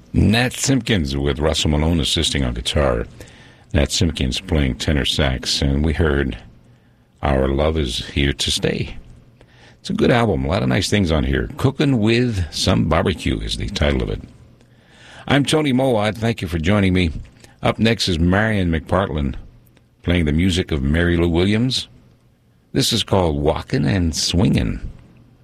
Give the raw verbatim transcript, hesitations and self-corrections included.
Nat Simpkins with Russell Malone assisting on guitar. Nat Simpkins playing tenor sax, and we heard Our Love Is Here to Stay. It's a good album. A lot of nice things on here. Cooking with Some Barbecue is the title of it. I'm Tony Mowat. Thank you for joining me. Up next is Marion McPartland playing the music of Mary Lou Williams. This is called Walkin' and Swingin'.